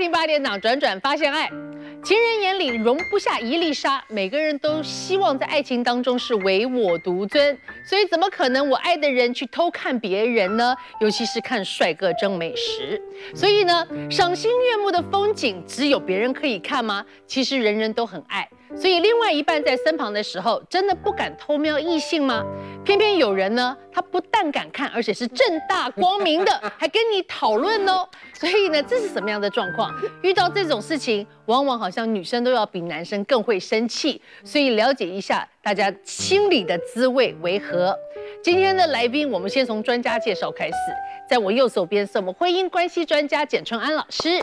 听8点档转转发现爱。情人眼里容不下一粒沙，每个人都希望在爱情当中是唯我独尊，所以怎么可能我爱的人去偷看别人呢？尤其是看帅哥争美食。所以呢，赏心悦目的风景只有别人可以看吗？其实人人都很爱。所以另外一半在身旁的时候，真的不敢偷瞄异性吗？偏偏有人呢，他不但敢看，而且是正大光明的，还跟你讨论哦。所以呢，这是什么样的状况？遇到这种事情，往往好像女生都要比男生更会生气。所以了解一下大家心里的滋味为何？今天的来宾，我们先从专家介绍开始。在我右手边是我们婚姻关系专家简春安老师。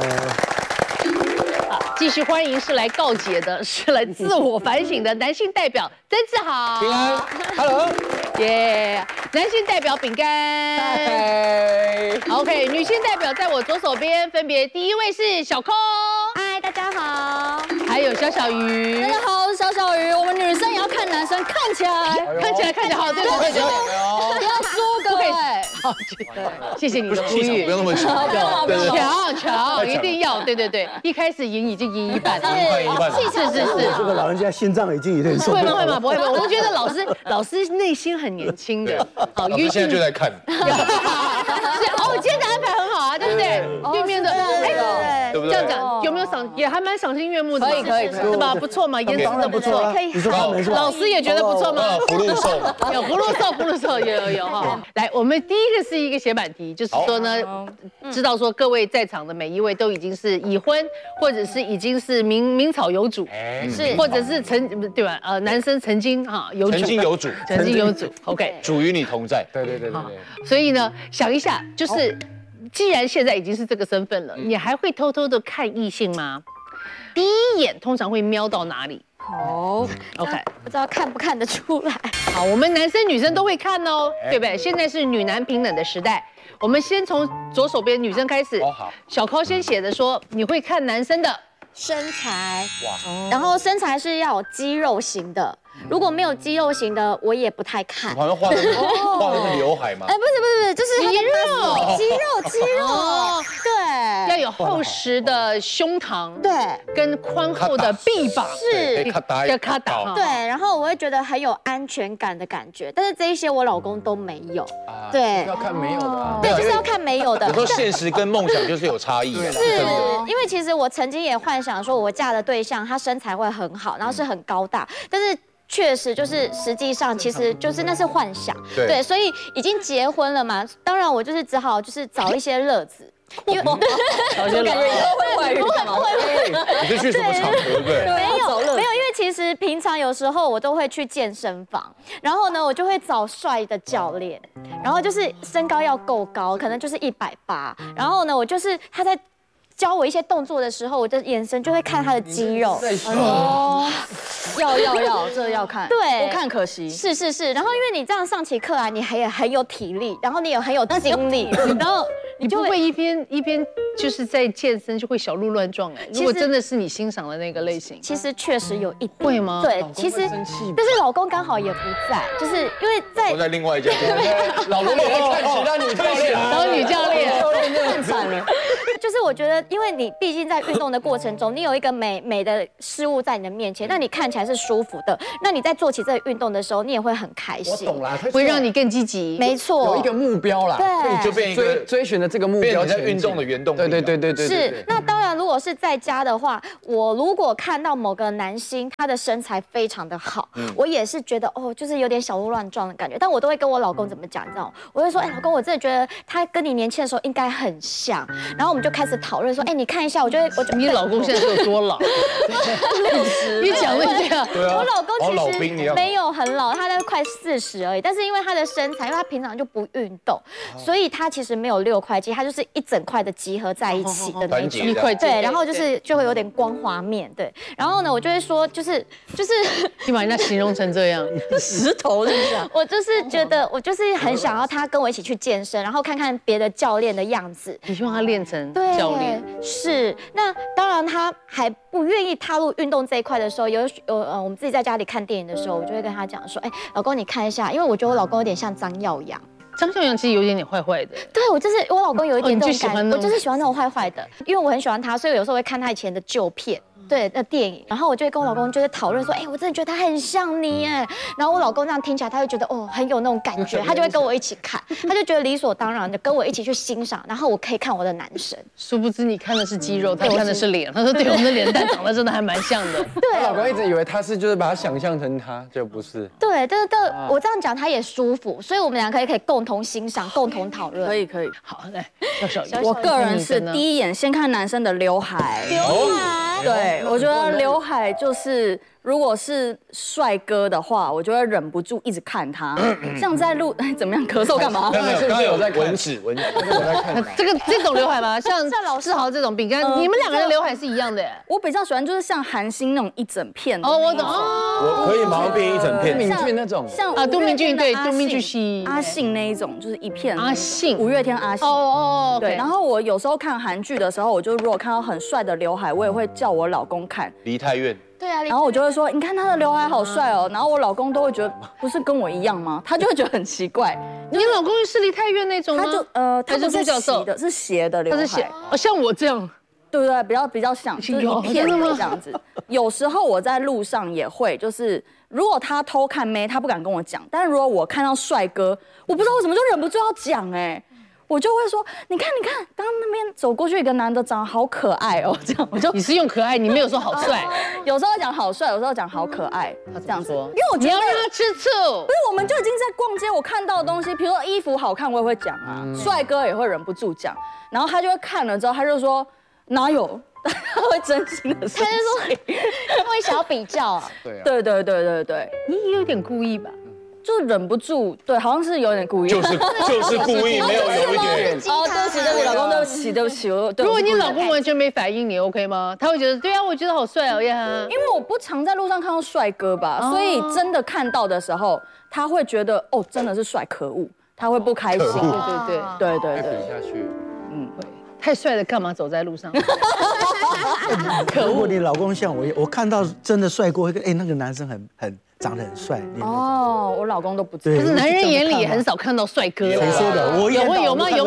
继续欢迎是来告解的，是来自我反省的男性代表曾志豪。 平安 ，Hello， 耶，男性代表饼干。OK， 女性代表在我左手边，分别第一位是小空， 嗨，大家好， 还有小小鱼。 大家好，我是小小鱼。我们女生也要看男生看起来好，对， 不要输各位。 好，谢谢你的呼吁， 不用那么强， 强，一定要，对，一开始赢已经赢一半了，是， 这个老人家心脏已经有点受不了。 会吗？不会，我都觉得老师内心很年轻的。 好，老师现在就在看。 今天的安排很好啊，对不对？对面的， 对不对？ 这样讲有没有赏？也还蛮赏心悦目的， 可以， 是吧？不错嘛，颜值都不错。 可以， 你说他没错， 老师也觉得不错吗？ 福禄寿， 有福禄寿，有哈。来，我们第一个是一个写板题，就是说呢，知道说各位在场的每一位都已经是已婚，或者是已经是明草有主， 是， 或者是对吧？男生曾经有主，曾经有主 ，OK， 主与你同在，对。 所以呢，想一下，就是既然现在已经是这个身份了，你还会偷偷的看异性吗？第一眼通常会瞄到哪里？ 好 ，OK， 不知道看不看得出来。 好，我们男生女生都会看哦，对不对？现在是女男平等的时代，我们先从左手边女生开始。 好， 小高先写的说，你会看男生的身材，然后身材是要有肌肉型的。如果没有肌肉型的，我也不太看。 好像画的是刘海嘛？ 不是，就是肌肉，对， 要有厚实的胸膛， 对， 跟宽厚的臂膀， 是要卡打， 对，然后我会觉得很有安全感的感觉，但是这一些我老公都没有，对， 要看没有的， 对，就是要看没有的。 有时候现实跟梦想就是有差异的， 是因为其实我曾经也幻想说，我嫁的对象他身材会很好，然后是很高大，但是。确实就是实际上其实就是那是幻想，对，所以已经结婚了嘛，当然我就是只好就是找一些乐子，因为我感觉以后会外遇干嘛？ 你是去什么场合对不对？ 没有，因为其实平常有时候我都会去健身房，然后呢我就会找帅的教练，然后就是身高要够高，可能就是180，然后呢我就是他在。教我一些动作的时候，我的眼神就会看他的肌肉。 哦，这要看。 对， 不看可惜。 是。然后因为你这样上起课来，你也很有体力，然后你也很有精力，然后你就会一边就是在健身，就会小鹿乱撞哎。如果真的是你欣赏的那个类型， 其实确实有一点。 会吗？ 对，其实但是老公刚好也不在，就是因为我在另外一家。 老公也在看其他女教练， 然后女教练更惨了。 就是我觉得，因为你毕竟在运动的过程中，你有一个美的事物在你的面前，那你看起来是舒服的，那你在做起这个运动的时候，你也会很开心。 我懂啦， 会让你更积极。 没错， 有一个目标啦， 对， 就变一个追寻的这个目标， 变成运动的原动力。 对。 是，那当然，如果是在家的话，我如果看到某个男星他的身材非常的好，我也是觉得就是有点小鹿乱撞的感觉，但我都会跟我老公怎么讲，你知道吗？我会说，老公，我真的觉得他跟你年轻的时候应该很像，然后我们就开始讨论说，你看一下，我你老公现在有多老？你讲了这样， 我老公其实没有很老，他快40而已。但是因为他的身材，因为他平常就不运动，所以他其实没有6块肌，他就是一整块的集合在一起的那种。对，然后就会有点光滑面，对。然后呢，我就会说，就是你把人家形容成这样， 石头是不是？ 我就是觉得，我就是很想要他跟我一起去健身，然后看看别的教练的样子。 你希望他练成教练？ 是。那当然，他还不愿意踏入运动这一块的时候，我们自己在家里看电影的时候，我就会跟他讲说，老公你看一下，因为我觉得我老公有点像张耀扬。 张孝扬其实有点坏坏的。 对我就是我老公有一点这种感觉，我就是喜欢那种坏坏的，因为我很喜欢他，所以有时候会看他以前的旧片。对，那电影，然后我就会跟我老公就会讨论说，哎，我真的觉得他很像你哎。然后我老公这样听起来，他会觉得哦，很有那种感觉，他就会跟我一起看，他就觉得理所当然的跟我一起去欣赏，然后我可以看我的男神。 殊不知你看的是肌肉，他看的是脸。他说，对，我们的脸蛋长得真的还蛮像的。 对，我老公一直以为他是就是把他想象成他，就不是。 对，我这样讲他也舒服，所以我们两个可以共同欣赏，共同讨论。 可以。 好，来，小我个人是第一眼先看男生的刘海。对，我觉得刘海就是，如果是帅哥的话，我就会忍不住一直看他。像在路，怎么样？咳嗽干嘛？ 刚刚有在文史，我在看。 这种刘海吗？像志豪这种饼干，你们两个人刘海是一样的。 我比较喜欢就是像韩星那种一整片的。 哦，我懂。 我可以毛病一整片。 杜明俊那种。 像杜明俊对，杜明俊是阿信那一种，就是一片。 阿信， 五月天阿信。 哦。 对，然后我有时候看韩剧的时候，我就如果看到很帅的刘海，我也会叫我老公看。 梨泰院。 对啊， 然后我就会说，你看他的刘海好帅哦。然后我老公都会觉得，不是跟我一样吗？他就会觉得很奇怪。 你老公是梨泰院那种吗？ 他不是斜的，是斜的刘海。 他是斜，像我这样。 对不对？比较像，就是一片的这样子。有时候我在路上也会，就是如果他偷看妹，他不敢跟我讲，但是如果我看到帅哥，我不知道为什么就忍不住要讲哎。我就会说，你看，刚刚那边走过去一个男的，长得好可爱哦，这样我就你是用可爱，你没有说好帅， 有时候讲好帅，有时候讲好可爱，这样子，因为我觉得你要让他吃醋， 不是，我们就已经在逛街，我看到的东西，比如说衣服好看，我也会讲啊，帅哥也会忍不住讲，然后他就会看了之后，他就说哪有，他会真心的说， 他就说他会想要比较啊， 对， 你有点故意吧？ 就忍不住，对，好像是有点故意， 就是故意，没有一点。 哦，对不起，老公，对不起。 如果你老公完全没反应，你 OK 吗？他会觉得，对啊，我觉得好帅哦呀。 因为我不常在路上看到帅哥吧，所以真的看到的时候，他会觉得哦，真的是帅，可恶，他会不开心。对。 比下去， 太帅了，干嘛走在路上？ 如果你老公像我看到真的帅过，那个男生很长得很帅。 哦，我老公都不知道。 可是男人眼里也很少看到帅哥。 谁说的？我有吗？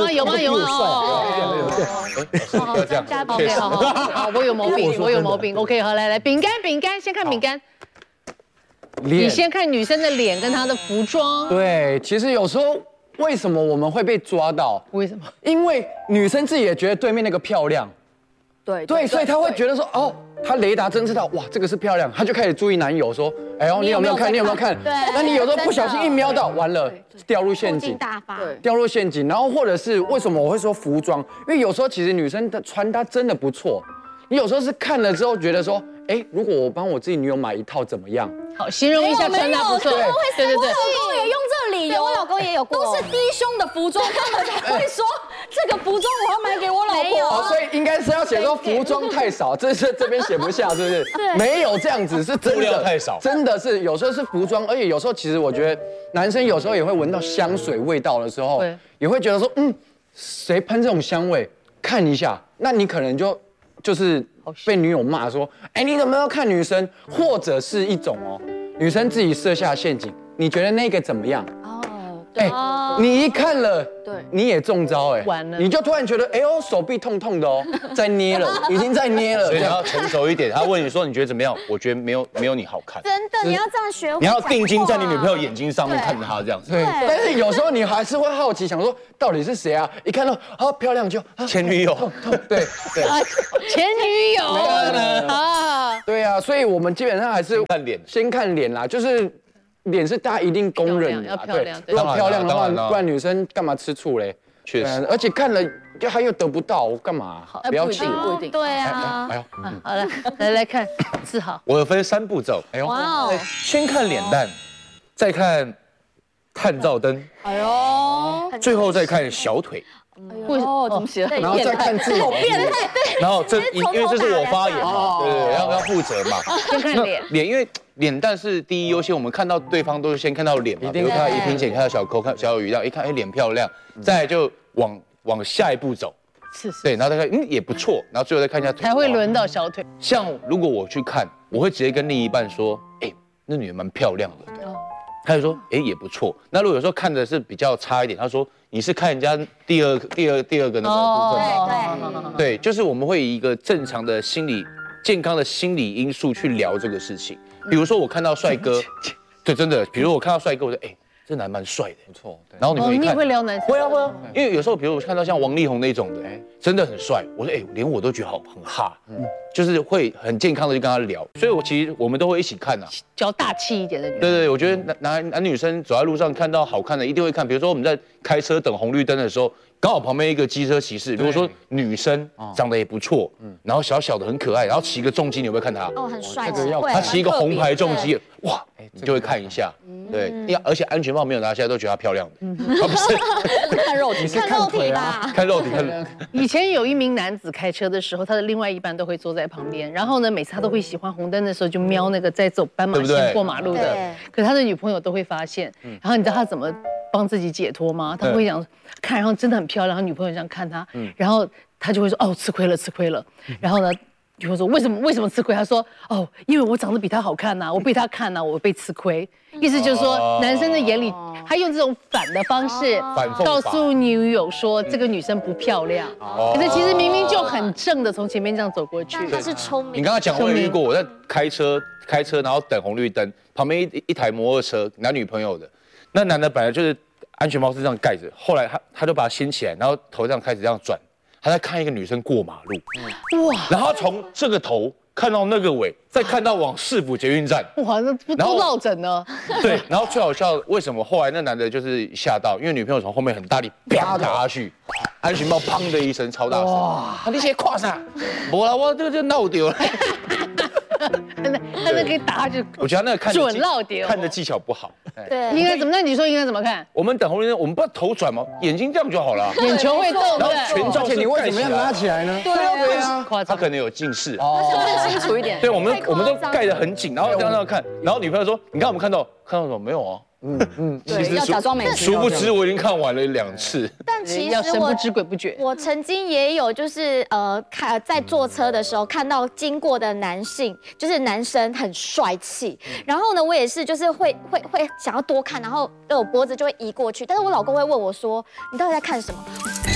要这样。 OK， 好，我有毛病。OK， 好，来，饼干，先看饼干。你先看女生的脸跟她的服装。 对，其实有时候为什么我们会被抓到？ 为什么？ 因为女生自己也觉得对面那个漂亮。对，所以她会觉得说，哦，她雷达侦测到，哇，这个是漂亮，她就开始注意男友说，哎呦，你有没有看？ 对。 那你有时候不小心一瞄到，完了，掉入陷阱。掉入陷阱。然后或者是为什么我会说服装？因为有时候其实女生的穿搭真的不错，你有时候是看了之后觉得说，哎，如果我帮我自己女友买一套怎么样？ 好，形容一下穿搭不错。对。 我老公也用这理由， 我老公也有过， 都是低胸的服装，他们才会说这个服装我要买给我老婆。 所以应该是要写说服装太少，这边写不下，是不是？ 对， 没有这样子，是真的布料太少， 真的是有时候是服装，而且有时候其实我觉得男生有时候也会闻到香水味道的时候，也会觉得说，谁喷这种香味？看一下，那你可能就是被女友骂说，哎，你怎么要看女生？或者是一种女生自己设下陷阱，你觉得那个怎么样？哎，你一看了，对，你也中招完了， 你就突然觉得，哎呦，手臂痛痛的在捏了，已经在捏了。 所以你要成熟一点，他问你说你觉得怎么样？我觉得没有你好看。 真的，你要这样学。 你要定睛在你女朋友眼睛上面看着她这样子。 对，但是有时候你还是会好奇，想说到底是谁啊？一看到漂亮就前女友。 对， 前女友啊。 对啊，所以我们基本上还是先看脸啦，就是。脸是大家一定公认的， 要漂亮。 如果漂亮的话，不然女生干嘛吃醋嘞？ 确实， 而且看了他又得不到，干嘛？不要气， 不一定。 对啊。 哎呦， 好了，来看志豪。 我有分3步骤。 哎呦， 先看脸蛋，再看探照灯，最后再看小腿。 怎么写？ 然后再看自己， 好变态。 然后因为这是我发言嘛，对，要负责嘛。 先看脸， 因为脸蛋是第一优先，我们看到对方都是先看到脸嘛，比如看到一瓶血，看到小口，看小有余量，一看哎脸漂亮，再来就往下一步走，对，然后再看也不错，然后最后再看一下腿， 才会轮到小腿。 像如果我去看，我会直接跟另一半说，哎，那女人蛮漂亮的。 他就说，哎，也不错。那如果有时候看的是比较差一点，他说你是看人家第二个那个部分吗？对，就是我们会以一个正常的健康的心理因素去聊这个事情。比如说我看到帅哥，对，真的，比如我看到帅哥，我说，哎，这男蛮帅的， 不错。 然后你也会聊男生？ 会啊，因为有时候比如我看到像王力宏那种的，真的很帅，我说，哎，连我都觉得很哈，就是会很健康的去跟他聊。所以我们都会一起看啊， 较大气一点的女生。 对，我觉得男女生走在路上看到好看的一定会看。比如说我们在开车等红绿灯的时候，刚好旁边一个机车骑士，如果说女生长得也不错，然后小小的很可爱，然后骑个重机，你会不会看他？ 哦，很帅， 他骑一个红牌重机，哇，你就会看一下。对，而且安全帽没有拿下来，都觉得她漂亮的。不是看肉体， 看肉体啦， 看肉体。 以前有一名男子开车的时候，他的另外一半都会坐在旁边，然后呢，每次他都会喜欢红灯的时候就瞄那个在走斑马线过马路的，可是他的女朋友都会发现。然后你知道他怎么帮自己解脱吗？他会想看，然后真的很漂亮，他女朋友这样看他，然后他就会说哦，吃亏了。然后呢，女朋友说为什么吃亏？他说哦，因为我长得比他好看呐，我被他看呐，我被吃亏。意思就是说，男生的眼里，他用这种反的方式告诉女友说这个女生不漂亮，可是其实明明就很正的从前面这样走过去。 他是聪明。 你刚刚讲我也遇过，我在开车，然后等红绿灯，旁边一台摩托车，男女朋友的，那男的本来就是安全帽是这样盖着，后来他就把它掀起来，然后头这样开始这样转，他在看一个女生过马路，哇，然后从这个头看到那个尾，再看到往市府捷运站， 哇，那不都落枕呢？ 对，然后最好笑，为什么后来那男的就是吓到，因为女朋友从后面很大力啪打下去，安全帽砰的一声超大声，哇，你先跨啥？没啦，我这就闹丢了。 他那可以打下去， 我觉得那个看的技巧不好。 对， 应该怎么？那你说应该怎么看？ 我们等红绿灯，我们不要头转吗？眼睛这样就好了， 眼球会动， 然后全照你为什么要拿起来呢？ 对啊， 他可能有近视， 看清楚一点。 对，我们都盖得很紧，然后这样看，然后女朋友说：“你看我们看到什么没有啊？” 其实要假装没听。 殊不知我已经看完了2次。 但其实要神不知鬼不觉。 我曾经也有就是在坐车的时候看到经过的男性，就是男生很帅气，然后呢我也是就是会想要多看，然后我脖子就会移过去，但是我老公会问我说：“你到底在看什么？”